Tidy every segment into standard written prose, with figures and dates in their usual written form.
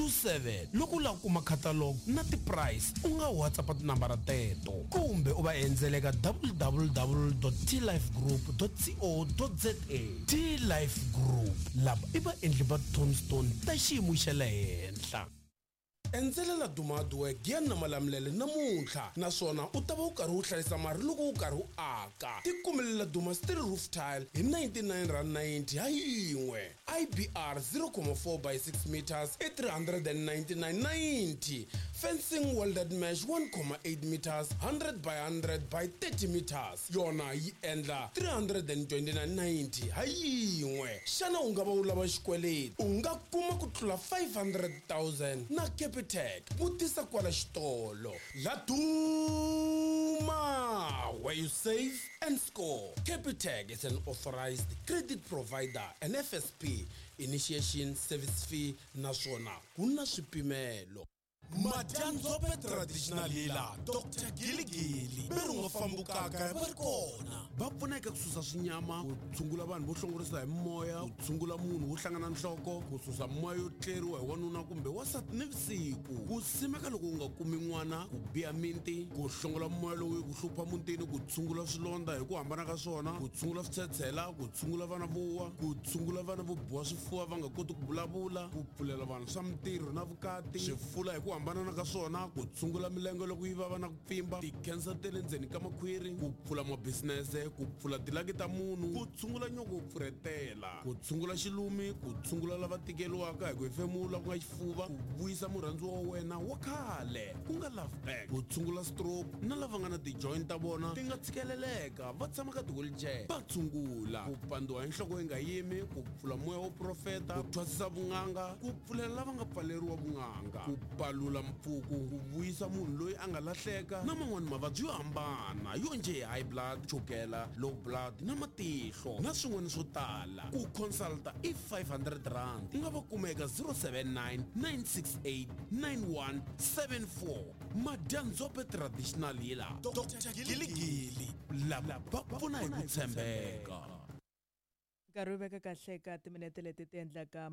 27 loko u lava ku kuma catalog na ti-price u nga whatsapp tinambara teto kumbe u va endzele ka www.tlifegroup.co.za. T-Life Group lava i vaendli va tombstone ta xiyimo xa le henhla. Endzelela Dumadwork ya na malamulele namuntlha naswona u ta va u karhi u hlayisa mali loko u karhi u aka. Tikumelela Duma steel roof tile hi R99.90 ha yin'we. IBR 0.4 by 6 meters i R399.90. Fencing welded mesh 1.8 meters 100 by 100 by 30 meters yona yi endla R329.90 ha yin'we. Xana u nga va u lava xikweleti u nga kuma ku tlula 500,000 na Capitec vutisa kwala xitolo. La Duma, where you save and score. Capitec is an authorized credit provider, an FSP, initiation service fee naswona kuna swipimelo. Madyanzope traditional healer Dr. Giligili berungo fambukaka va ri kona va pfuneka ku susa swinyama ku tshungula vanhu vo hlongorisa hi moya ku tshungula munhu wo hlangana nhloko ku susa moya yo tleriwa hi wanuna kumbe wasati nivusiku ku simeka loko u nga kumi n'wana ku biya miti ku hlongola moya lowu ku hlupha mutini ku tshungula swilondha hi ku hambana ka swona ku tshungula switshetshela ku tshungula vana vo wa ku tshungula vana vo biwa swifuva va nga koti ku vulavula ku pfulela vanhu swa mitirho na vukati swifula hi ku hambana na ka swona ku tshungula milenge loko yi vava na ku pfimba ti-cancer te le ndzeni ka makhwiri ku pfula mabisinese ku pfula tilaki ta munhu ku tshungula nyoko ku pfuretela ku tshungula xilumi ku tshungula lava tikeliwaka hi ku hefemula ku nga xifuva ku vuyisa murhandziwa wa wena wa khale ku nga love back ku tshungula stroke na lava nga na ti-joint ta vona ti nga tshikeleleka va tshama ka ti-wheelchair va tshungula ku pandiwa hi nhloko yi nga yimi ku pfula moya wo profeta ku thwasisa vun'anga ku pfulela lava nga pfaleriwa vun'anga ku palula mpfuku ku vuyisa munhu loyi a nga lahleka na man'wani mavabyi yo hambana yo njhe high blood chukela low blood na matihlo na swin'wana swo tala ku consulta i R500 u nga va kumeka 079 968 9174 Madyanzope traditional healer Dr. Giligili lava va pfuna hi ku tshembeka. Nkarhi wu veka kahle ka timinete leti ti endlaka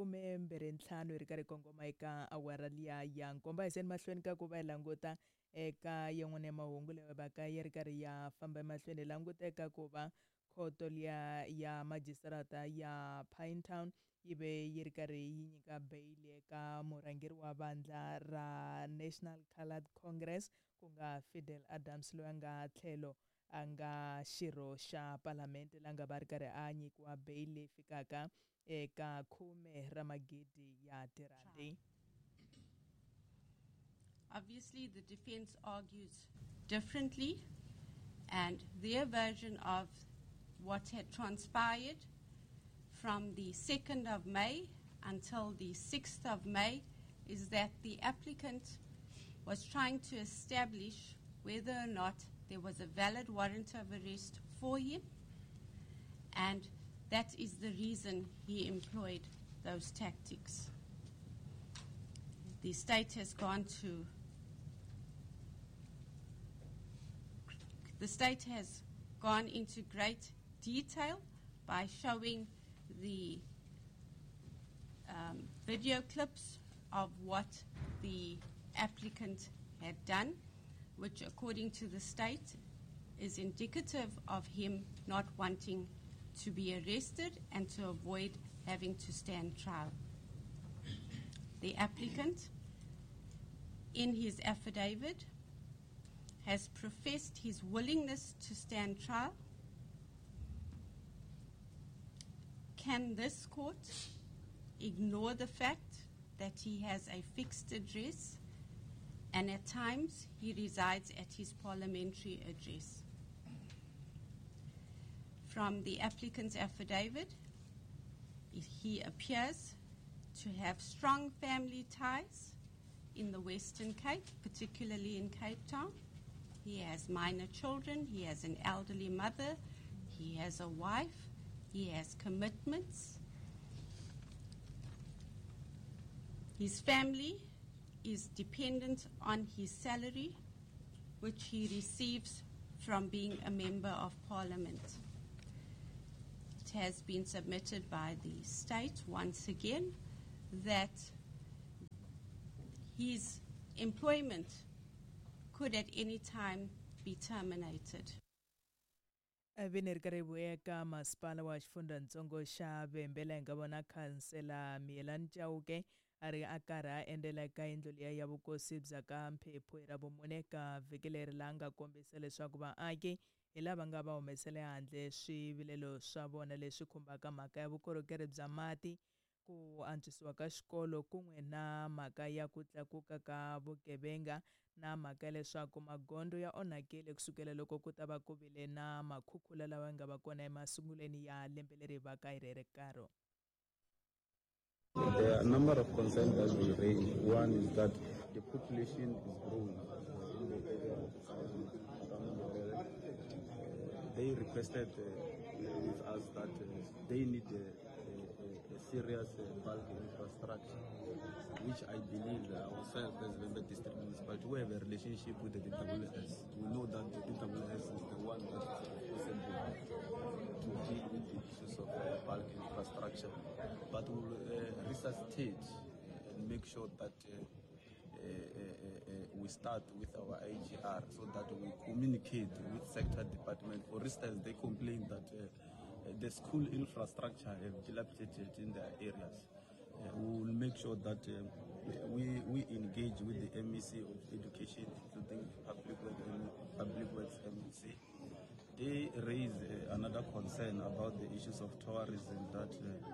25 hi ri karhi kongoma eka awara liya ya nkombo hi seni mahlweni ka ku va hi languta eka yin'wana ya mahungu leyi va ka yi ri karhi ya famba emahlweni hi languta eka ku va khoto liya ya majistarata ya Pinetown yi ve yi ri karhi yi nyika bail eka murhangeri wa vandla ra National Coloured Congress ku nga Fidel Adams loyi a nga tlhelo a nga xirho xa palamende la nga va ri karhi a nyikiwa bail leyi fikaka eka 10 ra magidi ya tirhandi. Obviously, the defense argues differently, and their version of what had transpired from the 2nd of May until the 6th of May is that the applicant was trying to establish whether or not there was a valid warrant of arrest for him, and that is the reason he employed those tactics. The state has gone into great detail by showing the video clips of what the applicant had done, which according to the state is indicative of him not wanting to be arrested and to avoid having to stand trial. The applicant, in his affidavit, has professed his willingness to stand trial. Can this court ignore the fact that he has a fixed address and at times he resides at his parliamentary address? From the applicant's affidavit, he appears to have strong family ties in the Western Cape, particularly in Cape Town. He has minor children, he has an elderly mother, he has a wife, he has commitments. His family is dependent on his salary, which he receives from being a member of Parliament. It has been submitted by the state once again that his employment could at any time be terminated. Vineri karibu eka masipala wa xifundzantsongo xa Vhembela nga vona khansela Mielani Chauke a ri a karhi a endlela eka yindlu liya ya vukosi bya ka Mphephu ra vumune ka vhiki leri la nga kombisa leswaku vaaki hi lava nga va humesele handle swivilelo swa vona leswi khumbaka mhaka ya vukorhokeri bya mati, ku antswisiwa ka xikolo kun'we na mhaka ya ku tlakuka ka vugevenga na mhaka leswaku magondo ya onhakile kusukela loko ku ta va ku vile na makhukhula lawa nga va kona emasunguleni ya lembe leri va ka hi ri karhi. There are a number of concerns that we raise. One is that the population is growing in the area of Vhembela. They requested with us that they need a serious bulk infrastructure, which I believe ourselves as Vhembela District Municipality, we have a relationship with the DWS. We know that the DWS is the one that is responsible to deal with the issues of bulk infrastructure. But we will resuscitate and make sure that we start with our IGR so that we communicate with sector department. For instance, they complain that the school infrastructure have dilapidated in their areas. We will make sure that we engage with the MEC of Education, including Public Works MEC. They raise another concern about the issues of tourism, that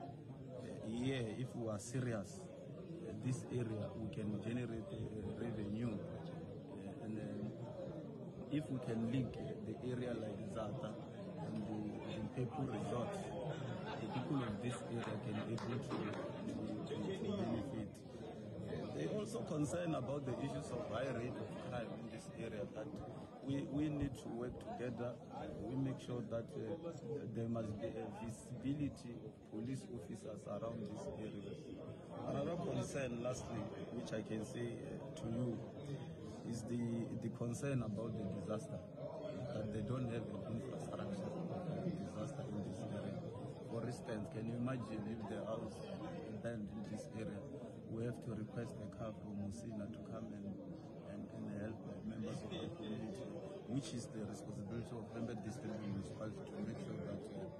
if we are serious, this area we can generate revenue, and if we can link the area like Zata and the Mphephu Resort, the people of this area can be able to benefit. They also concern about the issues of high rate of crime in this area, that we need to work together. We make sure that there must be a visibility of police officers around these areas. Another concern, lastly, which I can say to you, is the concern about the disaster, that they don't have an infrastructure disaster in this area. For instance, can you imagine if the house burned in this area? We have to request a car from Musina to come and help members of the community, which is the responsibility of Vhembela District Municipality to make sure that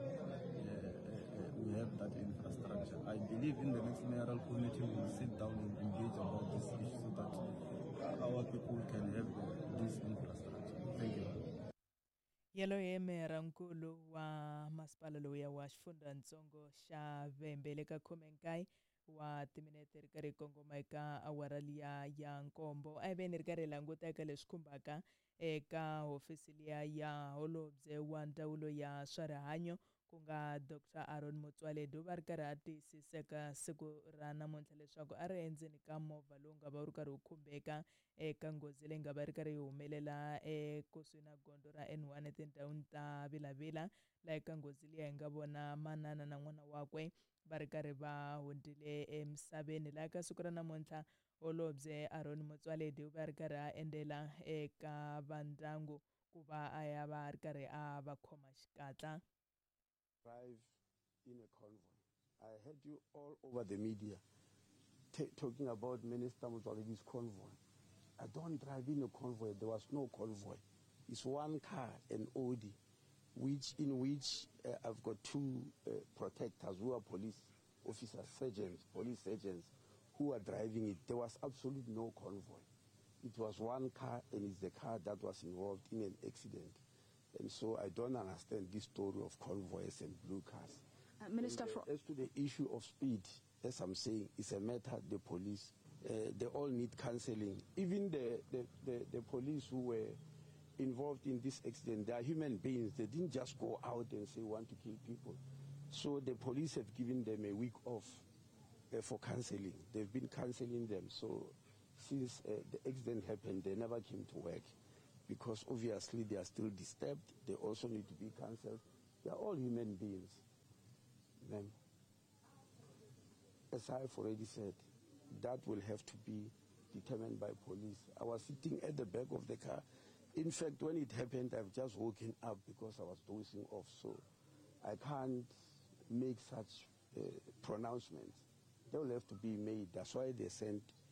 we have that infrastructure. I believe in the next mayoral committee we will sit down and engage about this issue so that our people can have this infrastructure. Thank you. Yelo ye merankulu wa masipala loya wa xifundzantsongo xa Vhembela ka 19 wa timinete ri karhi kongoma eka awara liya ya nkombo. A hi veni ri karhi languta eka leswi khumbaka eka hofisi liya ya holobye wa ndzawulo ya swa rihanyo ku nga Dr. Aaron Motsoaledi, u va ri karhi a tiyisiseka siku ra namuntlha leswaku a ri endzeni ka movha lowu nga va wu ri karhi wu khumbeka eka nghozi leyi nga va ri karhi yi humelela ekusuhi na gondo ra N1 etindhawini ta Vilavila, laha eka nghozi liya hi nga vona manana na n'wana wakwe va ri karhi va hundzile emisaveni. Laha ka siku ra namuntlha holobye Aaron Motsoaledi u va ri karhi a endlela eka vandyangu ku va a ya va ri karhi a va khoma xikatla. Drive in a convoy. I heard you all over the media talking about Minister Motsoaledi's convoy. I don't drive in a convoy. There was no convoy. It's one car, an Audi, in which I've got two protectors who are police officers, sergeants, police sergeants, who are driving it. There was absolutely no convoy. It was one car, and it's the car that was involved in an accident. And so I don't understand this story of convoys and blue cars. Minister, as to the issue of speed, as I'm saying, it's a matter the police, they all need counseling. Even the police who were involved in this accident, they are human beings. They didn't just go out and say want to kill people. So the police have given them a week off for counseling. They've been counseling them. So since the accident happened, they never came to work, because obviously they are still disturbed. They also need to be counseled. They are all human beings. Then, as I've already said, that will have to be determined by police. I was sitting at the back of the car. In fact, when it happened, I've just woken up because I was dozing off. So I can't make such pronouncements. They will have to be made. That's why they sent